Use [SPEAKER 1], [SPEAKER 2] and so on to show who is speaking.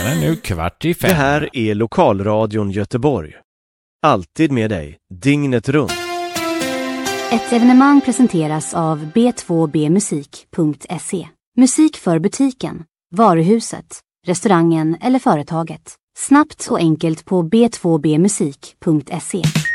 [SPEAKER 1] Klockan är nu 4:45.
[SPEAKER 2] Det här är Lokalradion Göteborg. Alltid med dig, dygnet runt.
[SPEAKER 3] Ett evenemang presenteras av b2bmusik.se. Musik för butiken, varuhuset, restaurangen eller företaget. Snabbt och enkelt på b2bmusik.se.